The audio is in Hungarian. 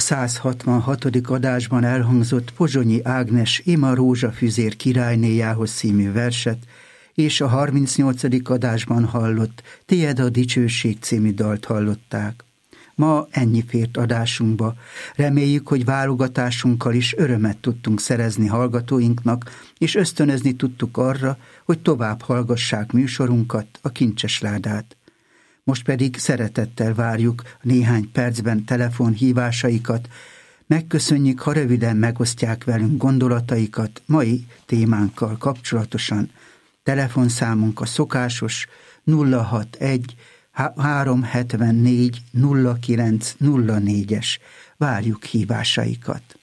166. adásban elhangzott Pozsonyi Ágnes Ima Rózsafüzér királynéjához című verset, és a 38. adásban hallott Tied a dicsőség című dalt hallották. Ma ennyi fért adásunkba. Reméljük, hogy válogatásunkkal is örömet tudtunk szerezni hallgatóinknak, és ösztönözni tudtuk arra, hogy tovább hallgassák műsorunkat, a Kincses Ládát. Most pedig szeretettel várjuk néhány percben telefonhívásaikat. Megköszönjük, ha röviden megosztják velünk gondolataikat mai témánkkal kapcsolatosan. Telefonszámunk a szokásos 061 374 0904-es. Várjuk hívásaikat.